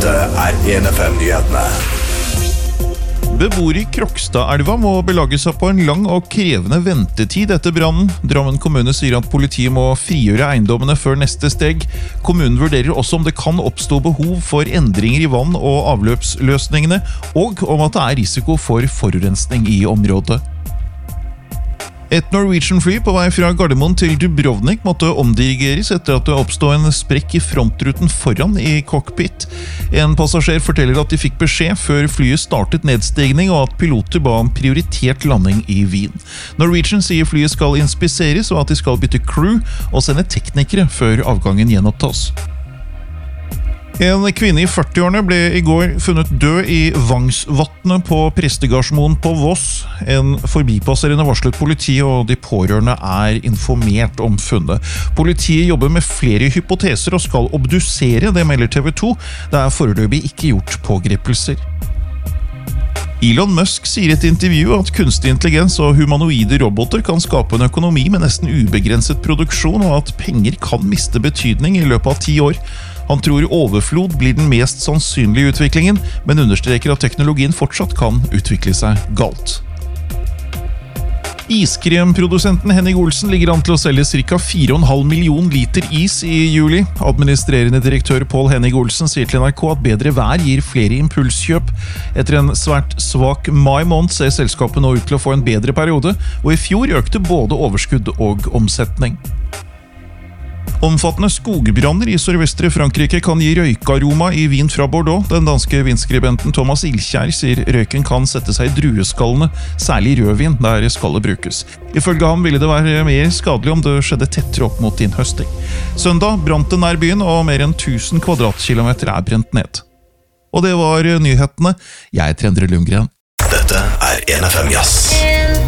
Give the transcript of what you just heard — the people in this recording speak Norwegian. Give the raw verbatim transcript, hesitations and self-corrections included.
Dette er en F M-nyhetene. Beboere i Krokstadelva må belage seg på en lang og krevende ventetid etter brannen. Drammen kommune sier at politiet må frigjøre eiendommene før neste steg. Kommunen vurderer også om det kan oppstå behov for endringer i vann- og avløpsløsningene, og om at det er risiko for forurensning i området. Et Norwegian-fly på vei fra Gardermoen til Dubrovnik måtte omdirigeres etter at det oppstod en sprekk i frontruten foran i cockpit. En passasjer forteller at de fikk beskjed før flyet startet nedstigning, og at piloter ba om prioritert landing i Wien. Norwegian sier flyet skal inspiseres, og at de skal bytte crew og sende teknikere før avgangen gjenopptas. En kvinne i førtiårene ble i går funnet død i Vangsvatnet på Prestegardsmoen på Voss. En forbipasserende varslet politiet, og de pårørende er informert om funnet. Politiet jobber med flere hypoteser og skal obdusere, det melder T V to. Det er foreløpig ikke gjort pågripelser. Elon Musk sier i et intervju at kunstig intelligens og humanoide roboter kan skape en økonomi med nesten ubegrenset produksjon, og at penger kan miste betydning i løpet av ti år. Han tror overflod blir den mest sannsynlige utviklingen, men understreker at teknologien fortsatt kan utvikle seg galt. Iskremprodusenten Henning Olsen ligger an til å selge ca. fire komma fem million liter is i juli. Administrerende direktør Pål Henning Olsen sier til N R K at bedre vær gir flere impulskjøp. Etter en svært svak mai måned ser selskapet nå ut til å få en bedre periode, og i fjor økte både overskudd og omsetning. Omfattende skogbranner i sørvestre Frankrike kan gi røykaroma i vin fra Bordeaux. Den danske vinskribenten Thomas Ilkjær sier røyken kan sette seg i drueskallene, særlig rødvin der skallet brukes. Ifølge ham ville det være mer skadelig om det skjedde tettere opp mot innhøsting. Søndag brant det nær byen, og mer enn tusen kvadratkilometer er brent ned. Og det var nyhetene. Jeg er Endre Lundgren. Dette er en F M Jazz.